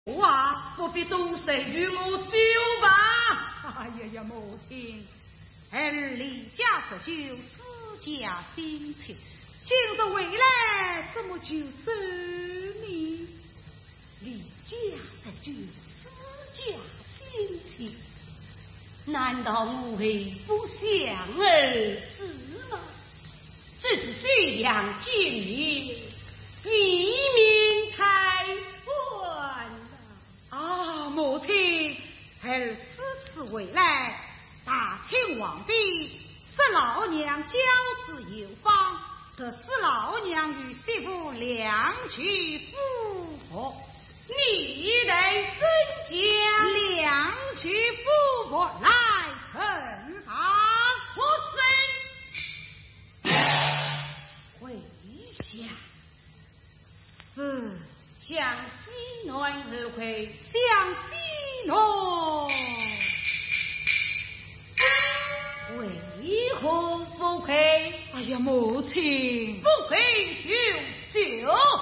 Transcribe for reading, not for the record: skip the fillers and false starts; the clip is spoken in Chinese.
哇，不必多事与我酒吧。哎呀，母亲，儿离家十九，思家心切，今日回来，怎么就走呢？离家十九，思家心切，难道我会不想儿子吗？只是这样见面，一命才传啊！母亲，儿此次回来，大清皇帝使老娘交子有方，得使老娘与媳妇两去复合。你得怎讲？两去复合来呈上我身。回想是向西南而回，向西南，为何不回？哎呀，母亲，不回就